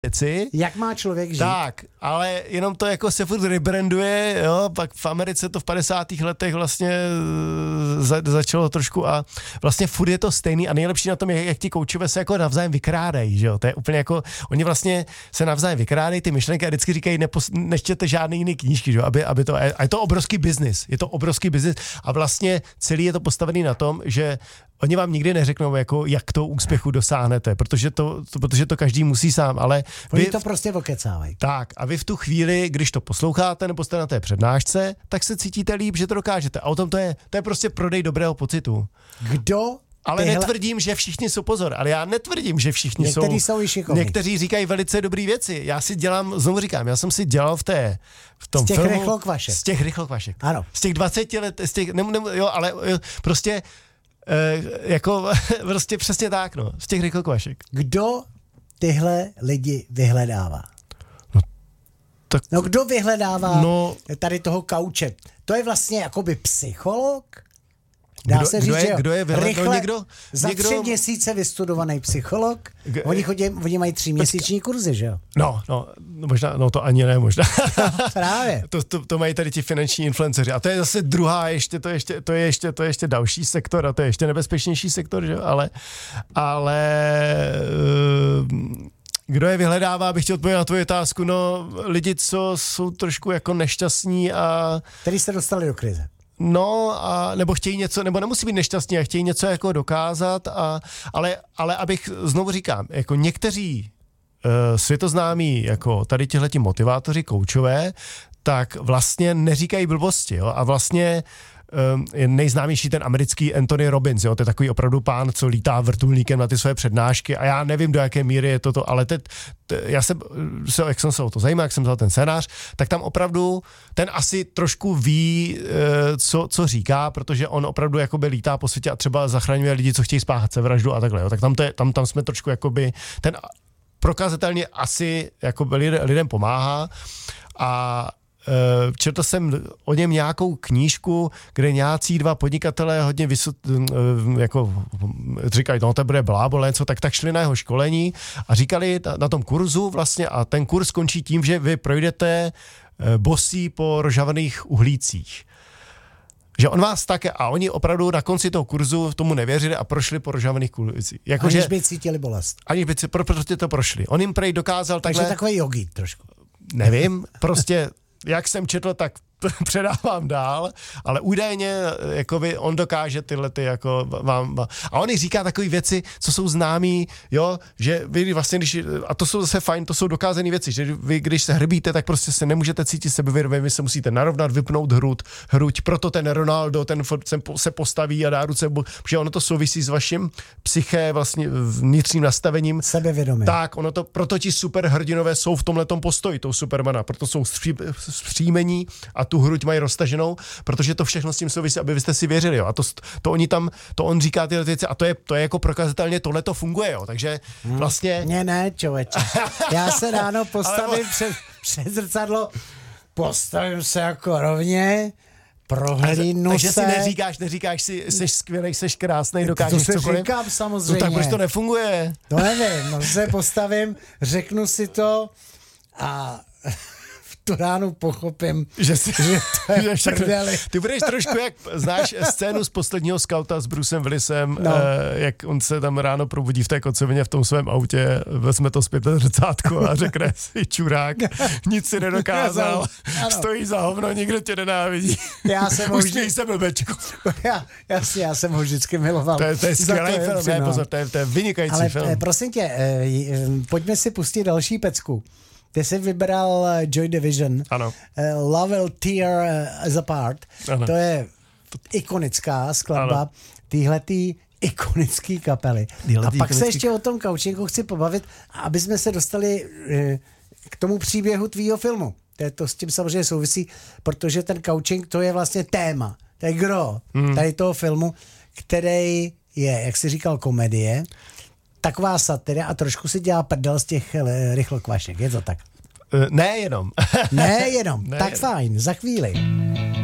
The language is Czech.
věci. Jak má člověk žít? Tak, ale jenom to jako se furt rebranduje, jo, pak v Americe to v 50. letech vlastně začalo trošku a vlastně furt je to stejný a nejlepší na tom je, jak ti koučové se jako navzájem vykrádají, že jo, to je úplně jako, oni vlastně se navzájem vykrádají ty myšlenky a vždycky říkají, nečtěte žádný jiný knížky, že jo, aby to, a je to obrovský biznis a vlastně celý je to postavený na tom, že oni vám nikdy neřeknou, jako, jak to úspěchu dosáhnete, protože to každý musí sám, ale oni to prostě okecávají. Tak, a vy v tu chvíli, když to posloucháte nebo jste na té přednášce, tak se cítíte líp, že to dokážete. A o tom to je prostě prodej dobrého pocitu. Ale netvrdím, že všichni jsou, pozor, ale já netvrdím, že všichni jsou. Někteří jsou i šikovní. Někteří říkají velice dobré věci. Já si dělám, znovu říkám, já jsem si dělal v tom z těch filmu. rychlokvašek. Z těch rychlokvašek. Ano. Z těch 20 let, ale prostě jako prostě přesně tak, no, z těch rychlokvašek. Kdo tyhle lidi vyhledává? Kdo vyhledává tady toho kauče? To je vlastně jakoby psycholog? Dá se říct, kdo je rychle, za 3 měsíce vystudovaný psycholog, oni mají 3měsíční kurzy, že jo? No, možná, to ani ne, možná. Právě. To mají tady ti finanční influenceři. A to je zase druhá, to je ještě další sektor a to je ještě nebezpečnější sektor, že jo? Ale kdo je vyhledává, bych chtěl odpovědět na tvoji otázku, lidi, co jsou trošku jako nešťastní a... Který se dostali do krize. Nebo chtějí něco, nebo nemusí být nešťastní a chtějí něco jako dokázat, ale abych znovu říkám, jako někteří světoznámí, jako tady tihleti motivátoři, koučové, tak vlastně neříkají blbosti, jo, a vlastně je nejznámější ten americký Anthony Robbins, jo, to je takový opravdu pán, co lítá vrtulníkem na ty své přednášky a já nevím, do jaké míry je toto, ale jak jsem se o to zajímal, jak jsem vzal ten scénář, tak tam opravdu ten asi trošku ví, co říká, protože on opravdu jakoby lítá po světě a třeba zachraňuje lidi, co chtějí spáchat sebevraždu a takhle, jo, tak tam jsme trošku jakoby, ten prokazatelně asi jakoby lidem pomáhá a četl jsem o něm nějakou knížku, kde nějací 2 podnikatelé hodně jako říkají, to bude blábol, něco, tak šli na jeho školení a říkali na tom kurzu vlastně a ten kurz končí tím, že vy projdete bosí po rozžhavených uhlících. Že on vás také, a oni opravdu na konci toho kurzu tomu nevěřili a prošli po rozžhavených uhlících. Aniž by cítili bolest. Prostě to prošli. On jim prej dokázal takhle... Takže takový jogi trošku. Nevím, prostě jak jsem četl, tak předávám dál, ale údajně jakoby on dokáže tyhle ty jako vám a on říká takové věci, co jsou známý, jo, že vy vlastně, a to jsou zase fajn, to jsou dokázané věci, že vy, když se hrbíte, tak prostě se nemůžete cítit sebevědomě, vy se musíte narovnat, vypnout hruď, proto ten Ronaldo, ten se postaví a dá ruce, protože ono to souvisí s vaším psyché, vlastně vnitřním nastavením. Sebevědomí. Tak, proto ti superhrdinové jsou v tomhletom postoji, tou Supermana, proto jsou zpříjmení a tu hruď mají roztaženou, protože to všechno s tím souvisí, aby vy jste si věřili, jo. A to on říká tyhle věci a to je jako prokazatelně tohle to funguje, jo. Takže vlastně... Ne, člověče. Já se ráno postavím před zrcadlo, postavím se jako rovně, prohlídnu se. Takže si neříkáš si, jsi skvělej, jsi krásnej, dokážeš cokoliv. To si říkám samozřejmě. No tak proč to nefunguje? To nevím, se postavím, řeknu si to a... tu ránu pochopím, že to je prdeli. Ty budeš trošku, jak znáš scénu z Posledního skauta s Brucem Willisem, jak on se tam ráno probudí v té kocovině v tom svém autě, vezme to zpět zrcátko a řekne si čurák, nic si nedokázal, stojí za hovno, nikdo tě nenávidí. Usměj se, blbečku. Já jsem ho vždycky miloval. To je skvělý film, pozor, to je vynikající film. Ale prosím tě, pojďme si pustit další pecku. Ty jsi vybral Joy Division. Ano. Love Will Tear Us Apart. Ano. To je ikonická skladba téhletý ikonický kapely. A pak se ještě o tom coachingu chci pobavit, aby jsme se dostali k tomu příběhu tvýho filmu. To s tím samozřejmě souvisí, protože ten coaching, to je vlastně téma. To je gro tady toho filmu, který je, jak jsi říkal, komedie, taková satira a trošku si dělá prdel z těch rychlokvašek. Je to tak? Nejenom. Tak fajn, za chvíli.